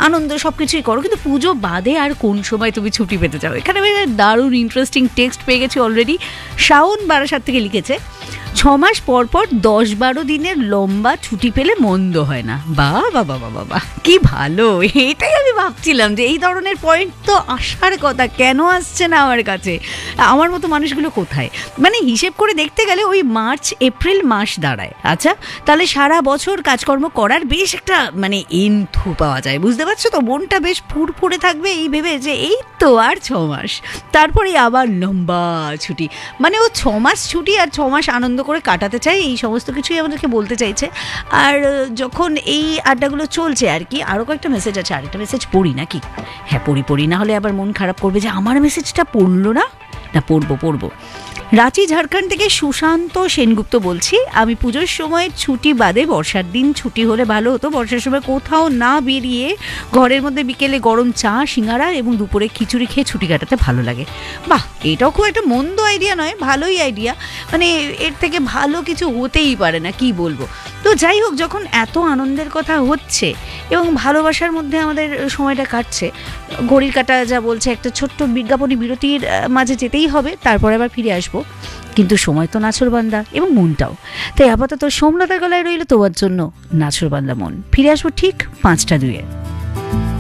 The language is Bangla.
আনন্দ সব কিছুই করো, কিন্তু পুজো বাদে আর কোন সময় তুমি ছুটি পেতে চাও? এখানে আমি একটা দারুণ ইন্টারেস্টিং টেক্সট পেয়ে গেছি অলরেডি। শাওন বারাসাত থেকে লিখেছে, 6 মাস পর পর 10-12 দিনের লম্বা ছুটি পেলে মন্দ হয় না। বাহ বাবা বাবা বাহ, কি ভালো! এটাই আমি ভাবছিলাম যে এই ধরনের পয়েন্ট তো আসার কথা, কেন আসছে না আমার কাছে? আমার মতো মানুষগুলো কোথায়? মানে হিসেব করে দেখতে গেলে ওই মার্চ এপ্রিল মাস দাঁড়ায়। আচ্ছা, তাহলে সারা বছর কাজকর্ম করার বেশ একটা মানে এন্থু পাওয়া যায়, বুঝতে পারছো তো? মনটা বেশ ফুরফুরে থাকবে এই ভেবে যে এই তো আর 6 মাস, তারপরে আবার লম্বা ছুটি। মানে ও 6 মাস ছুটি আর 6 মাস আনন্দ করে কাটাতে চাই, এই সমস্ত কিছুই আমাদেরকে বলতে চাইছে। আর যখন এই আড্ডাগুলো চলছে আর কি, আরও কয়েকটা মেসেজ আছে, আরেকটা মেসেজ পড়ি নাকি? হ্যাঁ পড়ি, না হলে আবার মন খারাপ করবে যে আমার মেসেজটা পড়লো না। পড়বো। রাঁচি ঝাড়খণ্ড থেকে সুশান্ত সেনগুপ্ত বলছি, আমি পুজোর সময় ছুটি বাদে বর্ষার দিন ছুটি হলে ভালো হতো। বর্ষার সময় কোথাও না বেরিয়ে ঘরের মধ্যে বিকেলে গরম চা, সিঙ্গারা এবং দুপুরে খিচুড়ি খেয়ে ছুটি কাটাতে ভালো লাগে। বাহ, এটাও খুব একটা মন্দ আইডিয়া নয়, ভালোই আইডিয়া। মানে এর থেকে ভালো কিছু হতেই পারে না, কি বলবো। তো যাই হোক, যখন এত আনন্দের কথা হচ্ছে এবং ভালোবাসার মধ্যে আমাদের সময়টা কাটছে, ঘড়ির কাঁটা যা বলছে একটা ছোট্ট বিজ্ঞাপনী বিরতির মাঝে যেতেই হবে, তারপরে আবার ফিরে আসবো। কিন্তু সময় তো নাছোড়বান্দা এবং মনটাও, তাই আপাতত সোমলতার গলায় রইল তোমার জন্য নাছোড়বান্দা মন। ফিরে আসবো ঠিক 5টা 2-এ।